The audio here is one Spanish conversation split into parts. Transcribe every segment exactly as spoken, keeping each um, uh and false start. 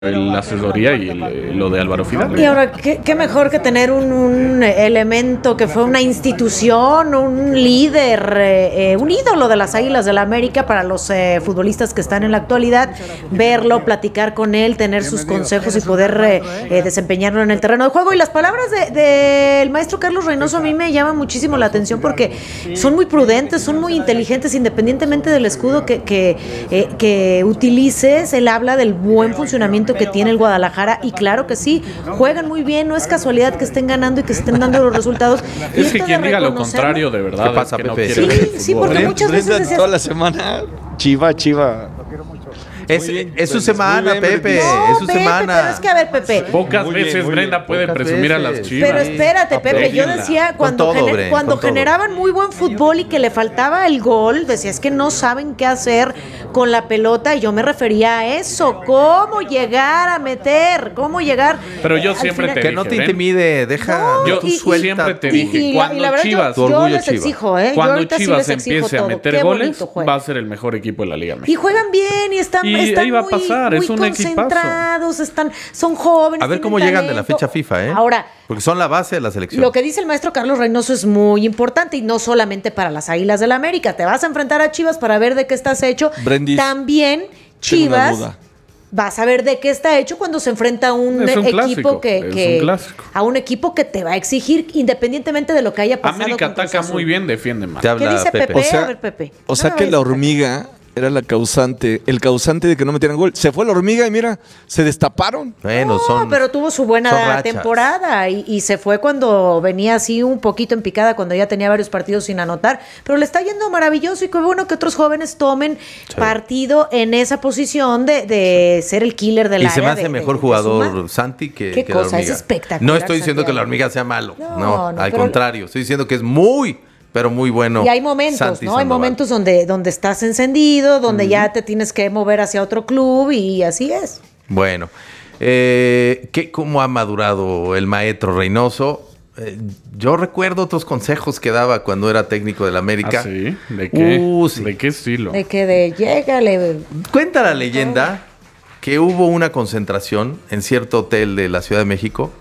la asesoría y el, lo de Álvaro Fidalgo. Y ahora, ¿qué, qué mejor que tener un, un elemento que fue una institución, un líder, eh, un ídolo de las Águilas del la América para los eh, futbolistas que están en la actualidad, verlo, platicar con él, tener sus consejos y poder eh, eh, desempeñarlo en el terreno de juego. Y las palabras del de, de maestro Carlos Reynoso a mí me llaman muchísimo la atención porque son muy prudentes, son muy inteligentes, independientemente del escudo que, que, eh, que utilices. Él habla del buen funcionamiento que tiene el Guadalajara y claro que sí, juegan muy bien, no es casualidad que estén ganando y que se estén dando los resultados. Es que quien diga lo contrario de verdad. ¿Qué pasa, es que Pepe? no sí, quiere sí, porque Brenda, muchas veces Brenda, decías, toda la semana, chiva, chiva. Es, bien, es su Brenda, semana, muy bien, Pepe. no, es su Pepe, semana. pero es que a ver, Pepe. Pocas Muy bien, veces muy Brenda bien. puede Pocas presumir veces. a las Chivas. Pero espérate, Pepe, yo decía cuando, Con todo, gener- Bren, cuando con todo. generaban muy buen fútbol y que le faltaba el gol, decía, es que no saben qué hacer con la pelota y yo me refería a eso, cómo llegar a meter, cómo llegar. Pero yo al siempre final- te Que dije, no te Bren, intimide, deja. No, Yo tú y- y- suelta siempre te tu- dije, Y, y la, cuando y la verdad Chivas- yo, Tu yo orgullo les Chivas. exijo, ¿eh? Yo Cuando ahorita sí Chivas les exijo empiece a todo. meter Qué goles, bonito juegan. va a ser el mejor equipo de la Liga Y Mexicana. juegan bien y están, Y están ahí va a muy, pasar, muy es un equipazo. concentrados, están, son jóvenes. A ver tienen cómo llegan de la talento. fecha FIFA, ¿eh? Ahora, Porque son la base de la selección. lo que dice el maestro Carlos Reynoso es muy importante y no solamente para las Águilas del la América. Te vas a enfrentar a Chivas para ver de qué estás hecho. Brendis, También tengo una Chivas duda. vas a ver de qué está hecho cuando se enfrenta a un, Es un equipo clásico, que, es que- un clásico. a un equipo que te va a exigir independientemente de lo que haya pasado. América con Cruz ataca Azul. muy bien, defiende mal. Te ¿Qué habla dice Pepe. Pepe? O sea- a ver, Pepe. O sea No, que es- la hormiga era la causante, el causante de que no metieran gol. Se fue la hormiga y mira, se destaparon. Bueno, No, son. pero tuvo su son buena rachas. temporada y, y se fue cuando venía así un poquito en picada, cuando ya tenía varios partidos sin anotar, pero le está yendo maravilloso y qué bueno que otros jóvenes tomen Sí. partido en esa posición de, de ser el killer del Y área. se me hace de- mejor de- de jugador sumar. Santi que, Qué que la cosa, es hormiga. espectacular, No estoy diciendo que la Santiago. hormiga sea malo. No, No, no, al pero- contrario. Estoy diciendo que es muy, pero muy bueno. Y hay momentos, Santi ¿no? Hay Sandoval. momentos donde, donde estás encendido, donde ya te tienes que mover hacia otro club y así es. Bueno, eh, ¿qué, ¿cómo ha madurado el maestro Reynoso? Eh, yo recuerdo otros consejos que daba cuando era técnico del América. ¿Ah, sí? ¿De qué? Uh, sí. ¿De qué estilo? De que de llégale. Cuenta la leyenda que hubo una concentración en cierto hotel de la Ciudad de México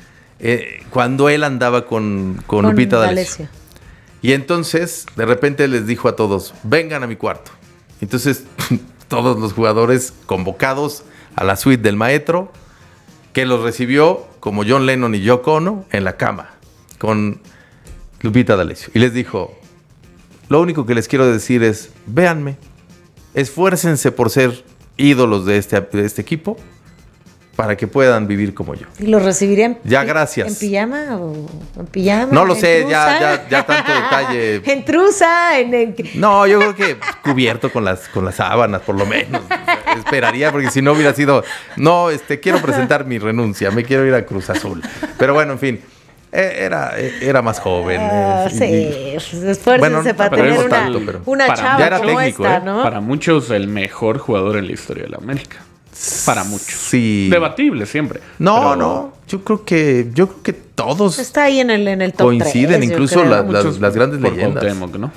eh, cuando él andaba con, con, Con Lupita D'Alessio. D'Alessio. Y entonces, de repente les dijo a todos, vengan a mi cuarto. Entonces, todos los jugadores convocados a la suite del maestro, que los recibió como John Lennon y Yoko Ono en la cama, con Lupita D'Alessio. Y les dijo, lo único que les quiero decir es, véanme, esfuércense por ser ídolos de este, de este equipo, para que puedan vivir como yo. ¿Y lo recibirían Ya, gracias. en pijama o en pijama? No lo ¿En sé, trusa? ya, ya, ya tanto detalle. En trusa, en, en- No, yo creo que cubierto con las, con las sábanas, por lo menos. Esperaría, porque si no hubiera sido, no, este, quiero presentar mi renuncia, me quiero ir a Cruz Azul. Pero bueno, en fin, eh, era, eh, era más joven. Ah, eh, sí, y- esfuércense Bueno, para pero tener eso una, tanto, pero una para- chava ya era como técnico, esta, ¿eh? ¿no? Para muchos, el mejor jugador en la historia de la América. Para muchos. Sí. Debatible siempre. No, Pero no, yo creo que, yo creo que todos Está ahí en el, en el top coinciden, tres, yo incluso creo. la- muchos las, las grandes por leyendas. Cuauhtémoc, ¿no?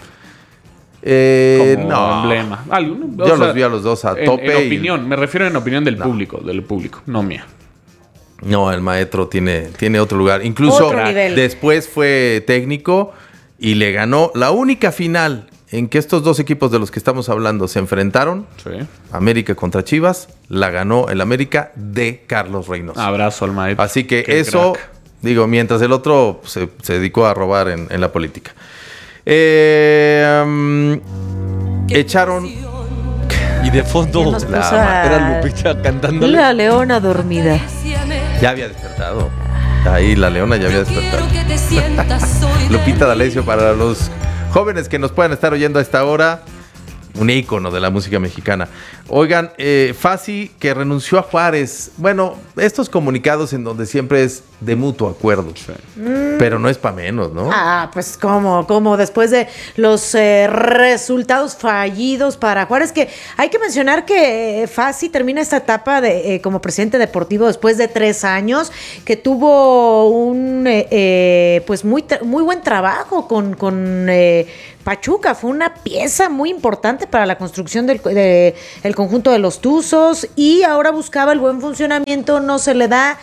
Eh, Como no, emblema. Alguno, o Yo sea, los vi a los dos a en- tope En y- opinión, me refiero en opinión del No. público, del público, no mía. no, el maestro tiene, tiene otro lugar. Incluso Otro nivel. después fue técnico y le ganó la única final en que estos dos equipos de los que estamos hablando se enfrentaron. Sí. América contra Chivas, la ganó el América de Carlos Reynoso. Abrazo al maestro. Así que Qué eso, crack. digo, mientras el otro se, se dedicó a robar en, en la política. Eh, um, echaron... Y de fondo ¿Quién nos la puso ma- a- era Lupita cantándole. La leona dormida. Ya había despertado. Ahí la leona ya había despertado. Lupita D'Alessio, para los jóvenes que nos puedan estar oyendo a esta hora, un ícono de la música mexicana. Oigan, eh, Fassi, que renunció a Juárez. Bueno, estos comunicados en donde siempre es de mutuo acuerdo. Pero no es para menos, ¿no? Ah, pues como, como después de los eh, resultados fallidos para Juárez, que hay que mencionar que eh, Fassi termina esta etapa de, eh, como presidente deportivo después de tres años, que tuvo un eh, eh, pues muy, tra- muy buen trabajo con, con eh, Pachuca fue una pieza muy importante para la construcción del de, el conjunto de los Tuzos y ahora buscaba el buen funcionamiento, no se le da,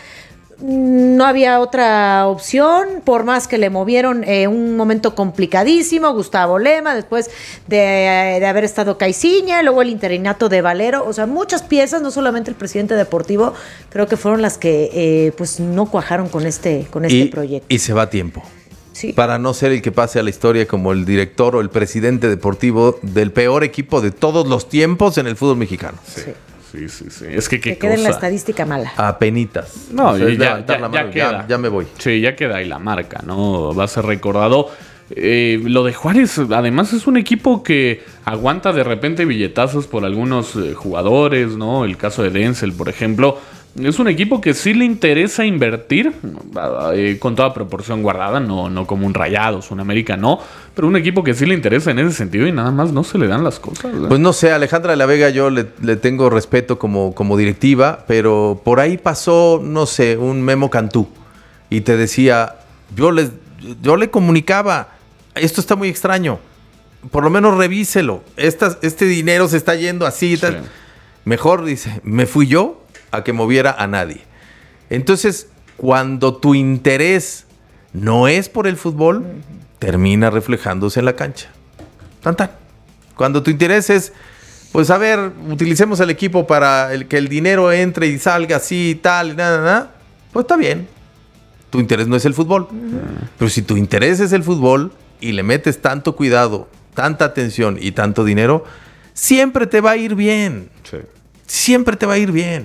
no había otra opción, por más que le movieron eh, un momento complicadísimo, Gustavo Lema, después de, de haber estado Caiciña, luego el interinato de Valero, o sea, muchas piezas, no solamente el presidente deportivo, creo que fueron las que eh, pues no cuajaron con este, con este y, proyecto. Y se va a tiempo. Sí. Para no ser el que pase a la historia como el director o el presidente deportivo del peor equipo de todos los tiempos en el fútbol mexicano. Sí. Sí, sí, sí. Es que qué Que quede en la cosa. estadística mala. Apenitas. No, O sea, y es ya, levantar ya- la ya mano, queda. ya, ya me voy. Sí, ya queda ahí la marca, ¿no? Va a ser recordado. Eh, lo de Juárez, además, es un equipo que aguanta de repente billetazos por algunos eh, jugadores, ¿no? El caso de Denzel, por ejemplo. Es un equipo que sí le interesa invertir, eh, con toda proporción guardada, no, no como un Rayados, un América, no. Pero un equipo que sí le interesa en ese sentido y nada más no se le dan las cosas. ¿eh? Pues no sé, Alejandra de la Vega yo le, le tengo respeto como, como directiva, pero por ahí pasó, no sé, un Memo Cantú y te decía, yo, les, yo le comunicaba, esto está muy extraño, por lo menos revíselo, Esta, este dinero se está yendo así y tal. Sí. Mejor, dice, me fui yo a que moviera a nadie. Entonces, cuando tu interés no es por el fútbol, termina reflejándose en la cancha. Tan, tan. Cuando tu interés es, pues a ver, utilicemos el equipo para el, que el dinero entre y salga así y tal, y nada, nada, pues está bien. Tu interés no es el fútbol. Uh-huh. Pero si tu interés es el fútbol y le metes tanto cuidado, tanta atención y tanto dinero, siempre te va a ir bien. Sí. Siempre te va a ir bien.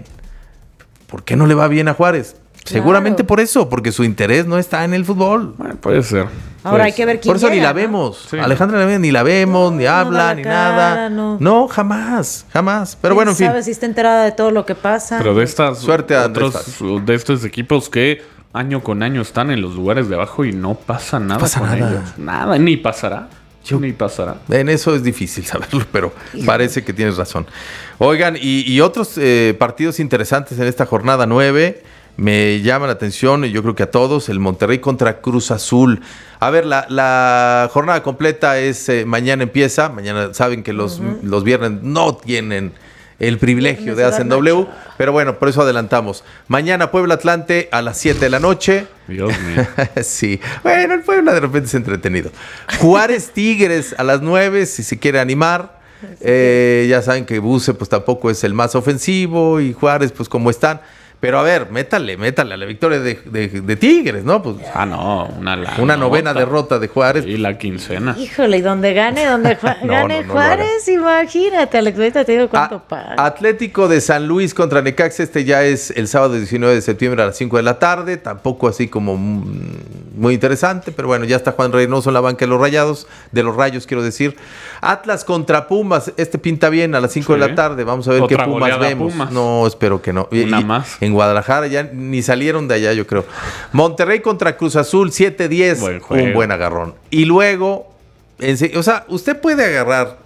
¿Por qué no le va bien a Juárez? Claro. Seguramente por eso, porque su interés no está en el fútbol. Bueno, puede ser. Ahora hay que ver quién Por eso llega, ni la ¿no? vemos. Sí. Alejandra la ni la vemos, No, ni no habla, da la ni cara, nada. no. No, jamás, jamás. Pero bueno, en fin. ¿Sabe si está enterada de todo lo que pasa? Pero de estas Suerte a otros, Andrés de estos equipos que año con año están en los lugares de abajo y no pasa nada pasa con nada. ellos. Nada, ni pasará. Yo, ni pasará. En eso es difícil saberlo, pero parece que tienes razón. Oigan, y, y otros eh, partidos interesantes en esta jornada nueve me llaman la atención, y yo creo que a todos, el Monterrey contra Cruz Azul. A ver, la, la jornada completa es, eh, mañana empieza, mañana saben que los, uh-huh. los viernes no tienen el privilegio de Hacen W, pero bueno, por eso adelantamos. Mañana Puebla Atlante a las siete de la noche. Dios mío. Sí, bueno, el Puebla de repente es entretenido. Juárez Tigres a las nueve, si se quiere animar. Eh, ya saben que Buse pues tampoco es el más ofensivo y Juárez pues como están. Pero a ver, métale, métale a la victoria de, de, de Tigres, ¿no? Pues ah, no, una, la una novena nota. derrota de Juárez. Y la quincena. Híjole, y donde gane, donde Ju- No, gane no, no Juárez, imagínate, Alex, ahorita te digo cuánto A- paga. Atlético de San Luis contra Necaxa, este ya es el sábado diecinueve de septiembre a las cinco de la tarde, tampoco así como mm, muy interesante, pero bueno, ya está Juan Reynoso en la banca de los Rayados, de los Rayos quiero decir. Atlas contra Pumas, este pinta bien a las cinco Sí. de la tarde, vamos a ver Otra qué Pumas goleada vemos. Pumas. No, espero que no. Y- Una y más. En Guadalajara ya ni salieron de allá, yo creo. Monterrey contra Cruz Azul, siete diez, Buen juego. un buen agarrón. Y luego, en se- o sea, usted puede agarrar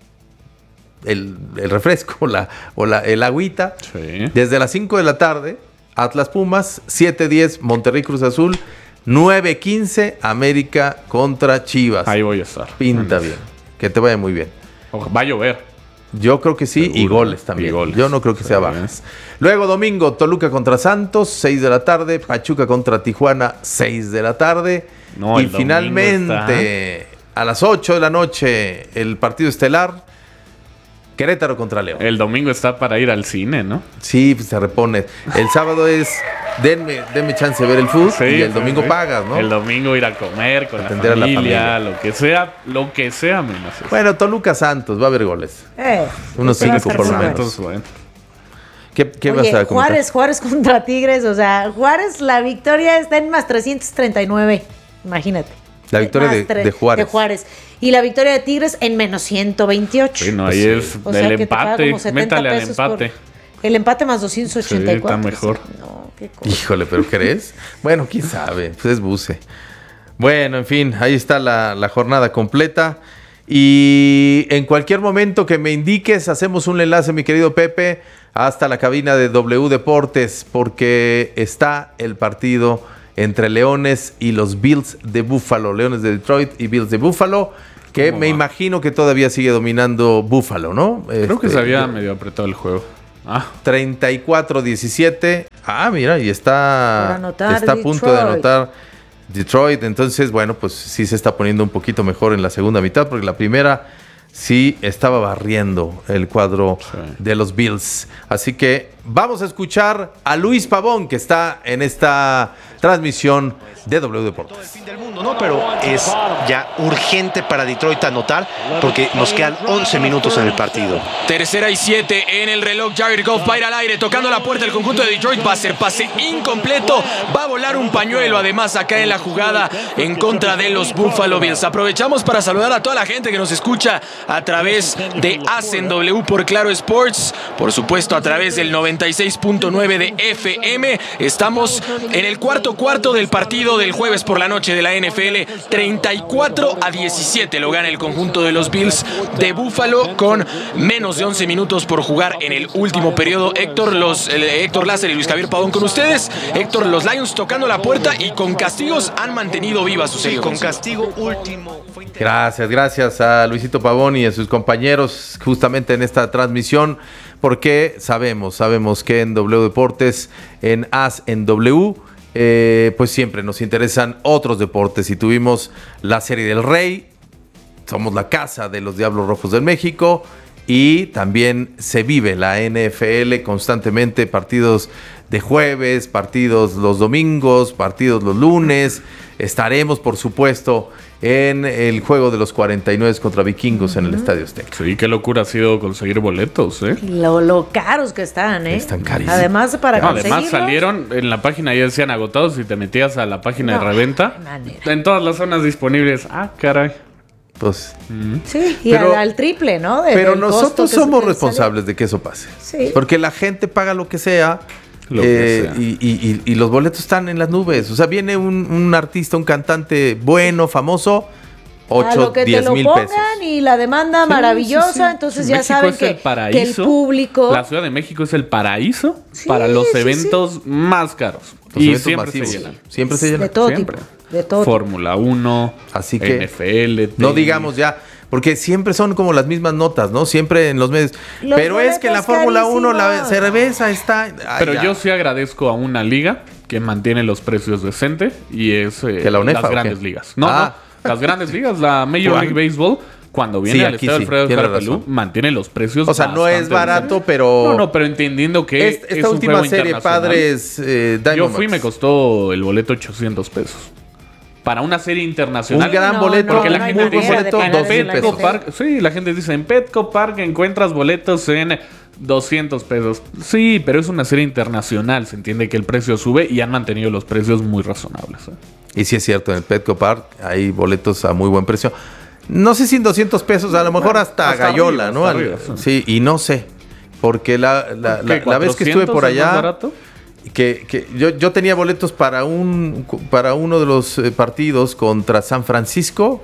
el, el refresco la, o la, el agüita Sí. desde las cinco de la tarde, Atlas Pumas, siete diez, Monterrey Cruz Azul, nueve quince, América contra Chivas. Ahí voy a estar. Pinta bien. Que te vaya muy bien. Ojo, va a llover. Yo creo que sí, Seguro. y goles también. Y goles. Yo no creo que sea Sí. bajas. Luego domingo, Toluca contra Santos, seis de la tarde, Pachuca contra Tijuana, seis de la tarde. No, y el domingo finalmente, a las ocho de la noche, el partido estelar, Querétaro contra León. El domingo está para ir al cine, ¿no? Sí, pues se repone. El sábado es, denme, denme chance de ver el fútbol, Sí, y el sí, domingo sí. pagas, ¿no? El domingo ir a comer con Atender a la la familia, familia. lo que sea, lo que sea menos eso. Bueno, Toluca Santos, va a haber goles. Eh, Unos se va a cinco estar por lo bueno. menos. Entonces, bueno. ¿Qué, qué Oye, vas a comentar? Juárez, Juárez contra Tigres, o sea, Juárez, la victoria está en más trescientos treinta y nueve, imagínate. La victoria Más de- tre- de Juárez. De Juárez. Y la victoria de Tigres en menos ciento veintiocho. Sí, no, ahí Sí. es O sea, el que te paga empate. como setenta Métale al pesos por- empate. El empate más doscientos ochenta y cuatro. Sí, está mejor. No, qué cosa. Híjole, ¿pero crees? Bueno, quién sabe, pues es Buse. Bueno, en fin, ahí está la, la jornada completa. Y en cualquier momento que me indiques, hacemos un enlace, mi querido Pepe, hasta la cabina de W Deportes, porque está el partido entre Leones y los Bills de Buffalo. Leones de Detroit y Bills de Buffalo, Que ¿Cómo me va? imagino que todavía sigue dominando Buffalo, ¿no? Creo que Este, se había medio apretado el juego. Ah, treinta y cuatro diecisiete. Ah, mira, y está, Por anotar está a punto de Detroit. anotar Detroit. Entonces, bueno, pues sí se está poniendo un poquito mejor en la segunda mitad, porque la primera sí estaba barriendo el cuadro Sí. de los Bills. Así que vamos a escuchar a Luis Pavón, que está en esta transmisión de W Deportes. Fin del mundo, ¿no? Pero es ya urgente para Detroit anotar porque nos quedan once minutos en el partido. Tercera y siete en el reloj. Jared Goff va a ir al aire, tocando la puerta del conjunto de Detroit. Va a ser pase incompleto. Va a volar un pañuelo, además, acá en la jugada en contra de los Buffalo Bills. Aprovechamos para saludar a toda la gente que nos escucha a través de Hacen W por Claro Sports. Por supuesto, a través del noventa y seis punto nueve de F M. Estamos en el cuarto cuarto del partido del jueves por la noche de la N F L. treinta y cuatro a diecisiete lo gana el conjunto de los Bills de Buffalo con menos de once minutos por jugar en el último periodo. Héctor, los, eh, Héctor Lázaro y Luis Javier Pavón con ustedes. Héctor, los Lions tocando la puerta y con castigos han mantenido viva su serie. Sí, con ofensiva. castigo último. Fue inter- Gracias, gracias a Luisito Pavón y a sus compañeros justamente en esta transmisión, porque sabemos, sabemos que en W Deportes, en As en W, eh, pues siempre nos interesan otros deportes y tuvimos la Serie del Rey, somos la casa de los Diablos Rojos del México y también se vive la N F L constantemente, partidos de jueves, partidos los domingos, partidos los lunes. Estaremos, por supuesto, en el juego de los cuarenta y nueve contra Vikingos en el Estadio Azteca. sí, qué locura ha sido conseguir boletos, ¿eh? Lo, lo caros que están, ¿eh? Están carísimos. Además, para No, conseguirlos, además salieron en la página, ya decían agotados, y te metías a la página No, de reventa. de manera. En todas las zonas disponibles. Ah, caray. Pues, Sí, y Pero- al, al triple, ¿no? De- pero del costo nosotros que se somos te responsables de que eso pase. Sí. Porque la gente paga lo que sea. Lo que eh, sea. Y, y- y- y los boletos están en las nubes. O sea, viene un, un artista, un cantante bueno, famoso, A ocho, lo que te diez lo mil pongan pesos. y la demanda Sí, maravillosa, sí, sí. entonces ya México saben es que, el que el paraíso. público... La Ciudad de México es el paraíso Sí, para los sí, sí. eventos más caros. Los y eventos siempre masivos. se llenan. Siempre se llenan. de todo Siempre. tipo, de todo tipo. Fórmula uno, Así que N F L, no tenis. digamos ya, porque siempre son como las mismas notas, ¿no? Siempre en los medios. Los Pero es que la boletos Fórmula uno, la carísimos. cerveza está... Ay, Pero ya. yo sí agradezco a una liga que mantiene los precios decentes y es eh, ¿Que la UNEFA las o grandes qué? ligas. No, Ah. no, las grandes ligas, la Major ¿Cuál? League Baseball, cuando viene Sí, al aquí estadio sí, Alfredo tiene Carpelú, razón. mantiene los precios. O sea, no bastante es barato, decentes. pero... No, no, pero entendiendo que Est- es esta un última juego serie, internacional. Padres eh, Yo Diamondbacks. fui y me costó el boleto ochocientos pesos. Para una serie internacional. Un gran No, boleto, Porque no, la no hay gente muy buen manera de dice, boleto, pagar dos mil la Petco pesos. gente. Park, sí, la gente dice, en Petco Park encuentras boletos en doscientos pesos. Sí, pero es una serie internacional, se entiende que el precio sube y han mantenido los precios muy razonables. ¿eh? Y sí es cierto, en el Petco Park hay boletos a muy buen precio. No sé si en doscientos pesos, a lo mejor hasta, hasta gallola, arriba, ¿no? hasta Al- arriba, sí, y no sé. Porque la, la, la- ¿Qué, la vez que estuve por cuatrocientos es más allá, barato? que, que yo, yo tenía boletos para un para uno de los eh, partidos contra San Francisco.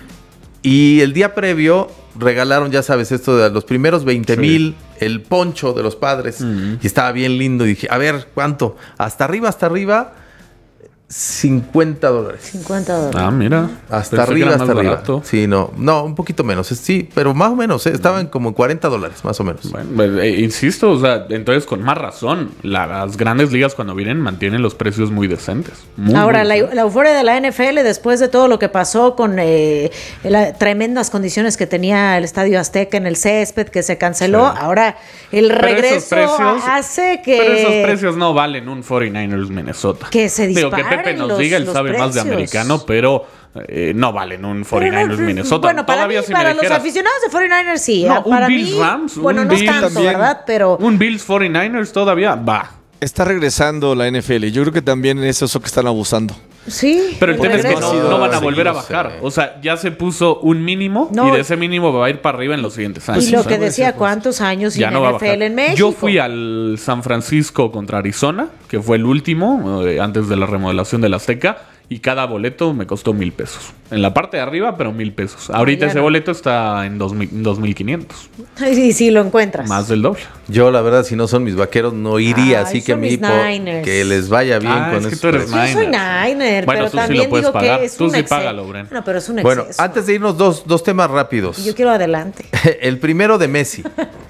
Y el día previo regalaron, ya sabes, esto de los primeros veinte mil, el poncho de los Padres. Y estaba bien lindo. Y dije, a ver, ¿cuánto? Hasta arriba, hasta arriba, cincuenta dólares. cincuenta dólares. Ah, mira. Hasta Pensé que arriba, era hasta más arriba. barato. Sí, no, no, un poquito menos. Sí, pero más o menos, ¿eh? Estaban como cuarenta dólares, más o menos. Bueno, pues, eh, insisto, o sea, entonces con más razón, la- las grandes ligas cuando vienen mantienen los precios muy decentes. Muy, Ahora, muy la, decentes. la euforia de la N F L después de todo lo que pasó con eh, las tremendas condiciones que tenía el Estadio Azteca en el césped que se canceló, Sí. ahora el Pero esos regreso precios- hace que... Pero esos precios no valen un cuarenta y nueve ers Minnesota. Que se Digo, que disparen Pepe nos los- diga, él los sabe más de precios. americano, pero eh, no valen un Pero cuarenta y nueve ers no, Minnesota. Bueno, para, Todavía mí, si me para los dijeras, aficionados de cuarenta y nueve ers sí. No, ah, un para Bills mí, Rams, bueno, un no Bills tanto, también. ¿verdad? Pero un Bills cuarenta y nueve ers todavía va. Está regresando la N F L. Yo creo que también es eso que están abusando. sí. Pero el tema es que regreso. no, no van a Sí, volver a no sé. bajar. O sea, ya se puso un mínimo No. y de ese mínimo va a ir para arriba en los siguientes años. Y lo O sea, que decía, ¿cuántos años sin ya no va a N F L bajar. en México? Yo fui al San Francisco contra Arizona, que fue el último, eh, antes de la remodelación de la Azteca, y cada boleto me costó mil pesos. En la parte de arriba, pero mil pesos. Ahorita ya ese no. boleto está en dos mil quinientos. Ay, sí, sí, lo encuentras. Más del doble. Yo, la verdad, si no son mis vaqueros, no iría. Ay, así que son mi mis po- Niners. que les vaya bien Ah, con es que esos tú eres precios. Yo soy Niner. Niner, Bueno, pero tú sí lo también puedes digo pagar. que es Tú un sí exceso. págalo, Bren. Bueno, pero es un exceso. Bueno, antes de irnos, dos, dos temas rápidos. Yo quiero adelante. El primero de Messi.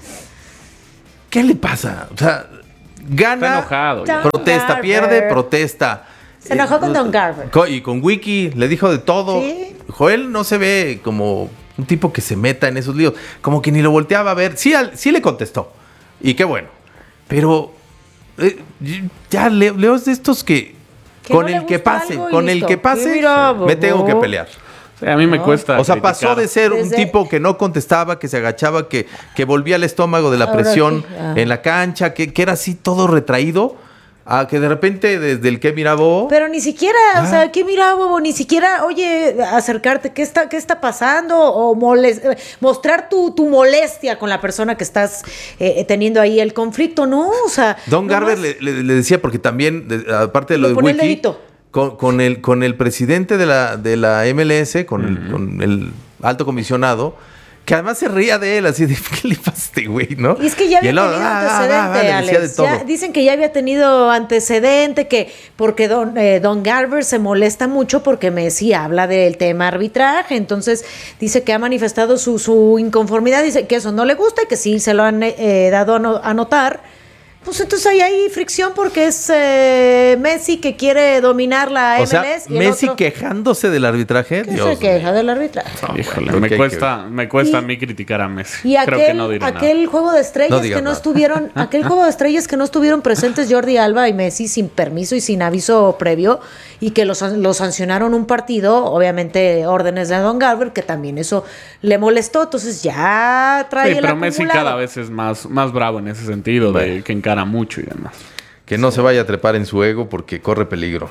¿Qué le pasa? O sea, gana, Está enojado. ya. Don protesta, Garber. pierde, protesta. Se enojó con Don Garber. Co- Y con Wiki le dijo de todo. Sí. Joel no se ve como un tipo que se meta en esos líos. Como que ni lo volteaba a ver. Sí, al- sí le contestó. Y qué bueno. Pero eh, ya Leo, Leo es de estos que, Que con no le el que gusta pase, algo y con el listo. que Sí, pase, mira, me tengo que bobo. pelear. Sí, a mí me cuesta. O sea, criticar. pasó de ser un Desde- tipo que no contestaba, que se agachaba, que, que volvía al estómago de la Ahora presión sí, ah. en la cancha, que, que era así todo retraído, a que de repente desde el que miraba. Pero ni siquiera, o sea, ¿qué mira, bobo? Ni siquiera, oye, acercarte, ¿qué está, qué está pasando? O moles- eh, mostrar tu, tu molestia con la persona que estás eh, teniendo ahí el conflicto, ¿no? O sea. Don nomás- Garber le, le- le decía, porque también, de- aparte de lo Le de pone el Wiki, dedito. con, con el, con el presidente de la, de la M L S, con, el, con el alto comisionado, que además se ría de él, así de, ¿qué le pasa a este güey, no? Y es que ya había él, ah, tenido ah, ah, antecedente, ah, le decía Alex. de todo. Ya dicen que ya había tenido antecedente, que porque don, eh, don Garber se molesta mucho porque Messi habla del tema arbitraje. Entonces dice que ha manifestado su, su inconformidad, dice que eso no le gusta y que sí se lo han eh, dado a, no- a notar. Pues entonces hay ahí fricción porque es eh, Messi que quiere dominar la O sea, M L S. y el Messi otro quejándose del arbitraje. que Dios se queja del arbitraje. Híjole, Creo que me hay que cuesta, me cuesta a Y- mí criticar a Messi. Y Creo que aquel, no diré aquel nada. juego de estrellas No que digas no nada. estuvieron, aquel juego de estrellas que no estuvieron presentes Jordi Alba y Messi sin permiso y sin aviso previo y que los, los sancionaron un partido, obviamente órdenes de Don Garber, que también eso le molestó, entonces ya trae Sí, el pero Messi acumulado. cada vez es más, más bravo en ese sentido, de que encara mucho y demás. Que no se vaya a trepar en su ego porque corre peligro.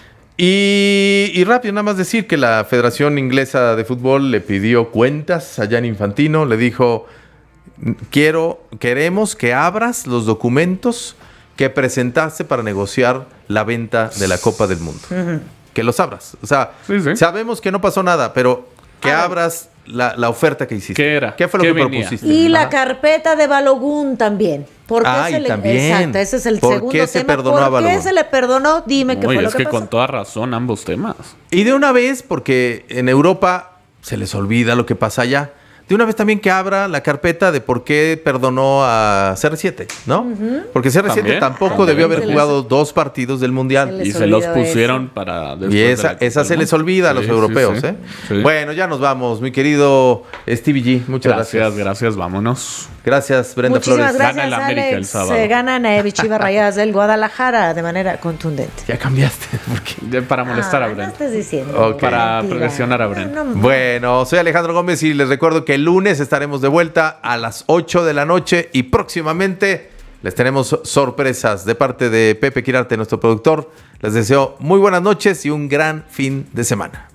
Y, y rápido, nada más decir que la Federación Inglesa de Fútbol le pidió cuentas a Gianni Infantino. Le dijo, quiero, queremos que abras los documentos que presentaste para negociar la venta de la Copa del Mundo. Que los abras. O sea, Sí, sí. sabemos que no pasó nada, pero que Ah. abras la, la oferta que hiciste. ¿Qué era? ¿Qué fue lo ¿Qué que venía? propusiste? Y la Ajá. carpeta de Balogun también. ¿Por qué Ah, se y le también. Exacto, ese es el ¿Por segundo qué se tema. perdonó a ¿Por qué Balogun? se le perdonó? Dime qué Uy, fue lo es que, que pasó. con toda razón ambos temas. Y de una vez, porque en Europa se les olvida lo que pasa allá, de una vez también que abra la carpeta de por qué perdonó a C R siete, ¿no? Porque C R siete También. tampoco También debió se haber les- jugado dos partidos del Se Mundial. les Y se los olvidó pusieron para después Y de esa, la Copa esa del se les Mundo. olvida a los Sí, sí, europeos, sí. ¿eh? Sí. Bueno, ya nos vamos, mi querido Stevie G. Muchas Gracias, gracias. gracias, vámonos. Gracias, Brenda Muchísimas Flores. Gana gracias, el América Alex. el sábado. Se ganan eh, mis Chivas Rayadas del Guadalajara de manera contundente. Ya cambiaste. porque- De- Para molestar Ah, a no Brent. estés diciendo. Ok. Para mentira. presionar a Brent. No, no, Bueno, soy Alejandro Gómez y les recuerdo que el lunes estaremos de vuelta a las ocho de la noche y próximamente les tenemos sorpresas de parte de Pepe Quirarte, nuestro productor. Les deseo muy buenas noches y un gran fin de semana.